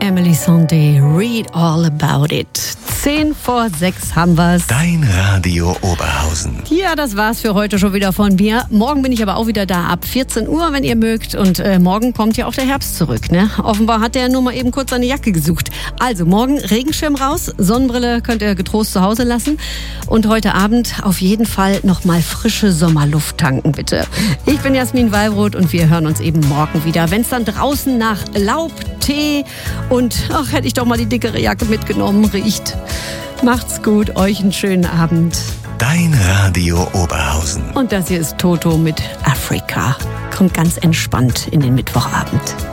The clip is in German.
Emily Sandé, Read All About It. 5:10 haben wir's. Dein Radio Oberhausen. Ja, das war's für heute schon wieder von mir. Morgen bin ich aber auch wieder da ab 14 Uhr, wenn ihr mögt. Und morgen kommt ja auch der Herbst zurück, ne? Offenbar hat der nur mal eben kurz seine Jacke gesucht. Also morgen Regenschirm raus, Sonnenbrille könnt ihr getrost zu Hause lassen. Und heute Abend auf jeden Fall nochmal frische Sommerluft tanken, bitte. Ich bin Jasmin Wallbrot und wir hören uns eben morgen wieder. Wenn es dann draußen nach Laub, Tee und, ach, hätte ich doch mal die dickere Jacke mitgenommen, riecht. Macht's gut, euch einen schönen Abend. Dein Radio Oberhausen. Und das hier ist Toto mit Afrika. Kommt ganz entspannt in den Mittwochabend.